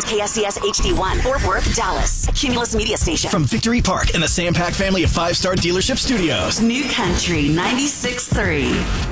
KSCS HD1, Fort Worth, Dallas. A Cumulus Media Station. From Victory Park and the Sam Pack family of 5-star dealership studios. New Country 96.3.